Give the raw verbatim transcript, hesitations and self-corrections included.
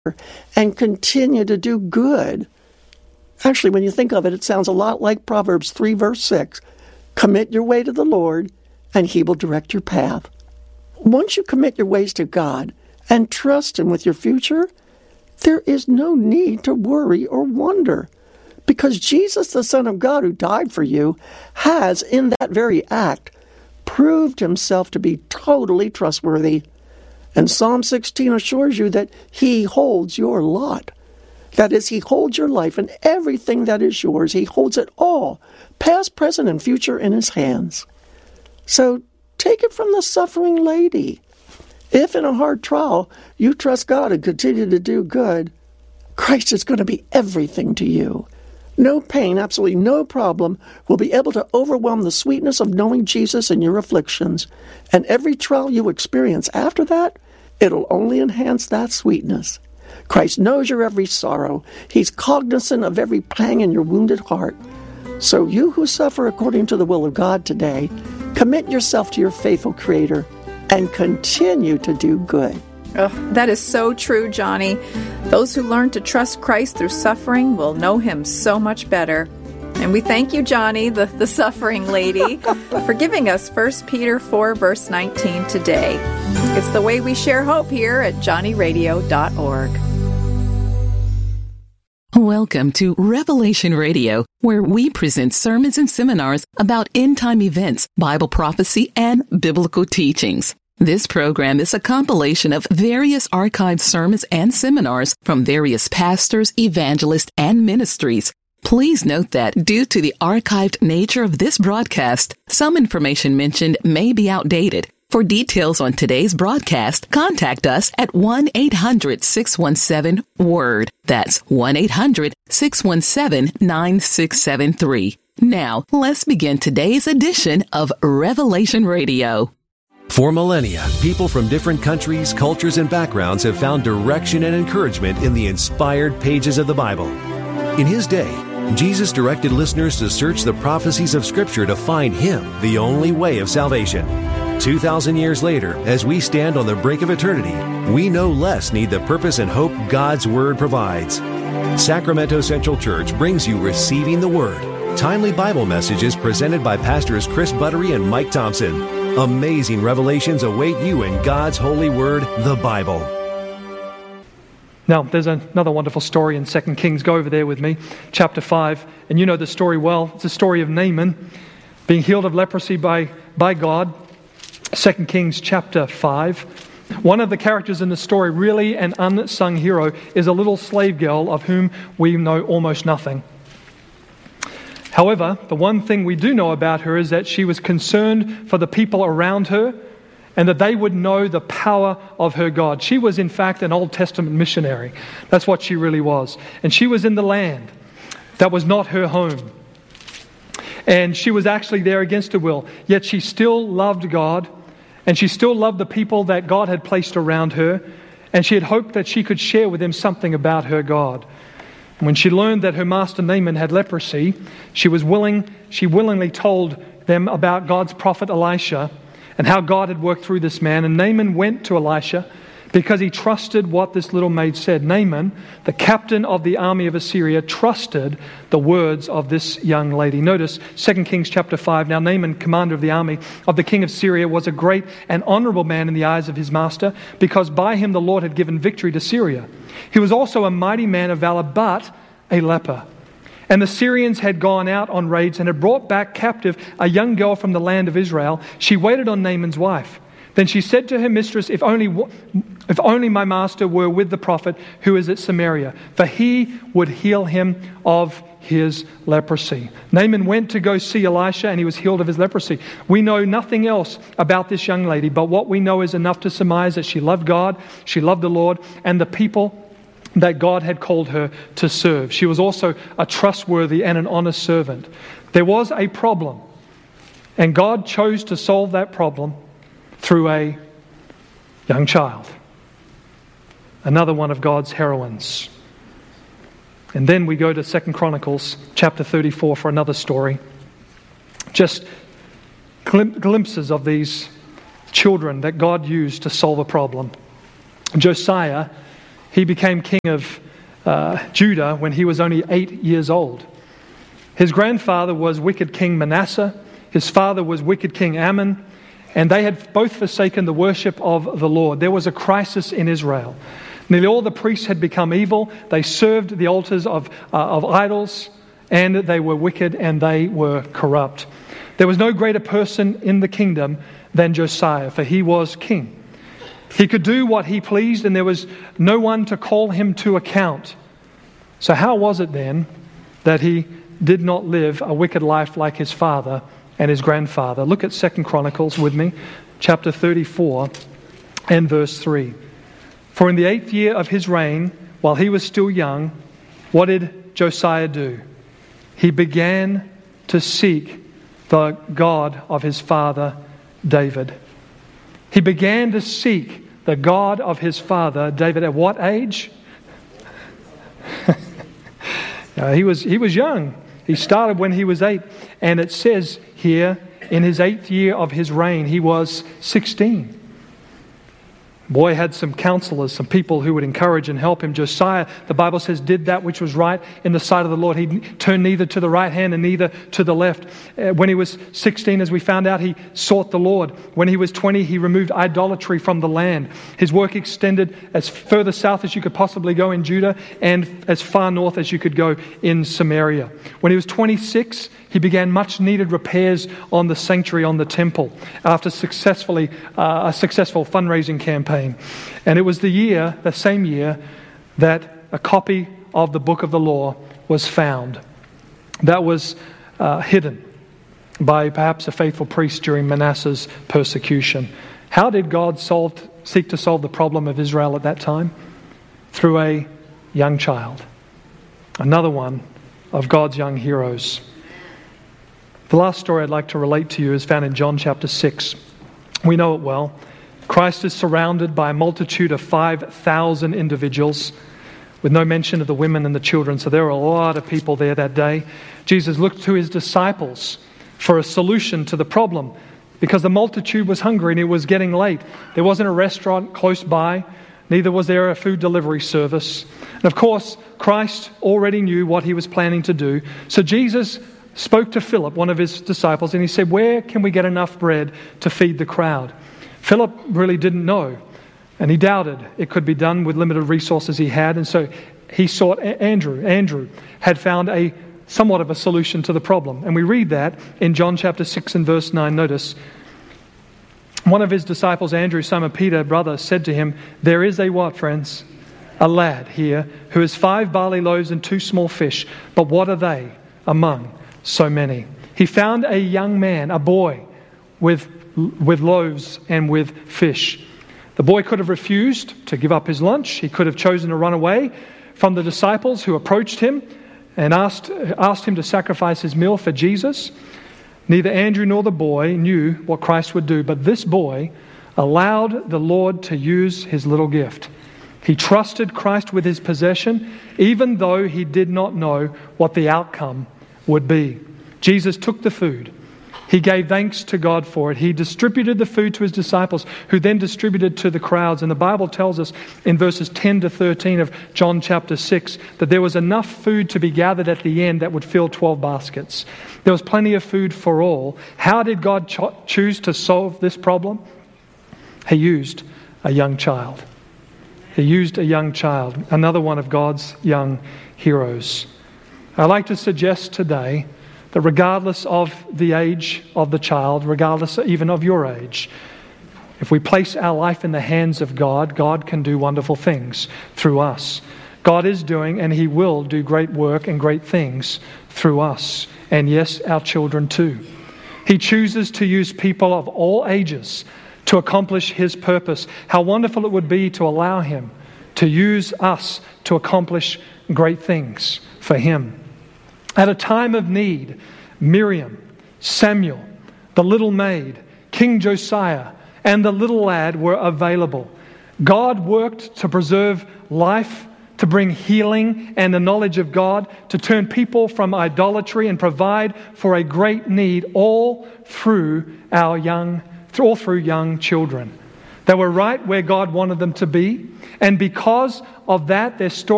and continue to do good. Actually, when you think of it, it sounds a lot like Proverbs three, verse six. Commit your way to the Lord, and He will direct your path. Once you commit your ways to God and trust Him with your future, there is no need to worry or wonder, because Jesus, the Son of God who died for you, has, in that very act, proved Himself to be totally trustworthy. And Psalm sixteen assures you that He holds your lot. That is, He holds your life and everything that is yours. He holds it all, past, present, and future, in His hands. So take it from the suffering lady. If in a hard trial you trust God and continue to do good, Christ is going to be everything to you. No pain, absolutely no problem, will be able to overwhelm the sweetness of knowing Jesus in your afflictions. And every trial you experience after that, it'll only enhance that sweetness. Christ knows your every sorrow. He's cognizant of every pang in your wounded heart. So you who suffer according to the will of God today, commit yourself to your faithful Creator and continue to do good. Oh, that is so true, Johnny. Those who learn to trust Christ through suffering will know Him so much better. And we thank you, Johnny, the, the suffering lady, for giving us First Peter four, verse nineteen today. It's the way we share hope here at johnny radio dot org. Welcome to Revelation Radio, where we present sermons and seminars about end-time events, Bible prophecy, and biblical teachings. This program is a compilation of various archived sermons and seminars from various pastors, evangelists, and ministries. Please note that due to the archived nature of this broadcast, some information mentioned may be outdated. For details on today's broadcast, contact us at one eight hundred six one seven WORD. That's one eight hundred six one seven nine six seven three. Now, let's begin today's edition of Revelation Radio. For millennia, people from different countries, cultures, and backgrounds have found direction and encouragement in the inspired pages of the Bible. In His day, Jesus directed listeners to search the prophecies of Scripture to find Him, the only way of salvation. Two thousand years later, as we stand on the brink of eternity, we no less need the purpose and hope God's Word provides. Sacramento Central Church brings you Receiving the Word, timely Bible messages presented by Pastors Chris Buttery and Mike Thompson. Amazing revelations await you in God's holy word, the Bible. Now, there's another wonderful story in Second Kings. Go over there with me, chapter five. And you know the story well. It's the story of Naaman being healed of leprosy by, by God. Second Kings chapter five. One of the characters in the story, really an unsung hero, is a little slave girl of whom we know almost nothing. However, the one thing we do know about her is that she was concerned for the people around her and that they would know the power of her God. She was, in fact, an Old Testament missionary. That's what she really was. And she was in the land that was not her home. And she was actually there against her will. Yet she still loved God, and she still loved the people that God had placed around her, and she had hoped that she could share with them something about her God. When she learned that her master Naaman had leprosy, she was willing, she willingly told them about God's prophet Elisha and how God had worked through this man. And Naaman went to Elisha because he trusted what this little maid said. Naaman, the captain of the army of Assyria, trusted the words of this young lady. Notice Second Kings chapter five. Now Naaman, commander of the army of the king of Syria, was a great and honorable man in the eyes of his master, because by him the Lord had given victory to Syria. He was also a mighty man of valor, but a leper. And the Syrians had gone out on raids and had brought back captive a young girl from the land of Israel. She waited on Naaman's wife. Then she said to her mistress, if only, if only my master were with the prophet who is at Samaria, for he would heal him of his leprosy. Naaman went to go see Elisha, and he was healed of his leprosy. We know nothing else about this young lady, but what we know is enough to surmise that she loved God, she loved the Lord, and the people that God had called her to serve. She was also a trustworthy and an honest servant. There was a problem, and God chose to solve that problem through a young child. Another one of God's heroines. And then we go to Second Chronicles chapter thirty-four for another story. Just glim- glimpses of these children that God used to solve a problem. Josiah he became king of uh, Judah when he was only eight years old. His grandfather was wicked King Manasseh. His father was wicked King Ammon. And they had both forsaken the worship of the Lord. There was a crisis in Israel. Nearly all the priests had become evil. They served the altars of, uh, of idols, and they were wicked and they were corrupt. There was no greater person in the kingdom than Josiah, for he was king. He could do what he pleased, and there was no one to call him to account. So how was it then that he did not live a wicked life like his father and his grandfather? Look at Second Chronicles with me, chapter thirty-four and verse three. For in the eighth year of his reign, while he was still young, what did Josiah do? He began to seek the God of his father David. He began to seek the God of his father David. At what age? uh, he was he was young. He started when he was eight, and it says here, in his eighth year of his reign, he was sixteen. Boy had some counselors, some people who would encourage and help him. Josiah, the Bible says, did that which was right in the sight of the Lord. He turned neither to the right hand and neither to the left. Uh, when he was sixteen, as we found out, he sought the Lord. When he was twenty, he removed idolatry from the land. His work extended as further south as you could possibly go in Judah and as far north as you could go in Samaria. When he was twenty-six, he began much needed repairs on the sanctuary, on the temple, after successfully uh, a successful fundraising campaign. And it was the year, the same year, that a copy of the book of the law was found. That was uh, hidden by perhaps a faithful priest during Manasseh's persecution. How did God solve, seek to solve the problem of Israel at that time? Through a young child. Another one of God's young heroes. The last story I'd like to relate to you is found in John chapter six. We know it well. Christ is surrounded by a multitude of five thousand individuals, with no mention of the women and the children. So there were a lot of people there that day. Jesus looked to his disciples for a solution to the problem, because the multitude was hungry and it was getting late. There wasn't a restaurant close by. Neither was there a food delivery service. And of course, Christ already knew what he was planning to do. So Jesus spoke to Philip, one of his disciples, and he said, where can we get enough bread to feed the crowd? Philip really didn't know, and he doubted it could be done with limited resources he had, and so he sought Andrew. Andrew had found a somewhat of a solution to the problem, and we read that in John chapter six and verse nine. Notice, one of his disciples, Andrew, Simon Peter, brother, said to him, there is a what, friends? A lad here who has five barley loaves and two small fish, but what are they among so many? He found a young man, a boy, with with loaves and with fish. The boy could have refused to give up his lunch. He could have chosen to run away from the disciples who approached him and asked, asked him to sacrifice his meal for Jesus. Neither Andrew nor the boy knew what Christ would do, but this boy allowed the Lord to use his little gift. He trusted Christ with his possession, even though he did not know what the outcome would be. Jesus took the food. He gave thanks to God for it. He distributed the food to his disciples, who then distributed to the crowds. And the Bible tells us in verses ten to thirteen of John chapter six that there was enough food to be gathered at the end that would fill twelve baskets. There was plenty of food for all. How did God cho- choose to solve this problem? He used a young child. He used a young child, another one of God's young heroes. I'd like to suggest today that regardless of the age of the child, regardless even of your age, if we place our life in the hands of God, God can do wonderful things through us. God is doing, and he will do great work and great things through us. And yes, our children too. He chooses to use people of all ages to accomplish his purpose. How wonderful it would be to allow him to use us to accomplish great things for him. At a time of need, Miriam, Samuel, the little maid, King Josiah, and the little lad were available. God worked to preserve life, to bring healing and the knowledge of God, to turn people from idolatry and provide for a great need, all through our young, all through young children. They were right where God wanted them to be. And because of that, their story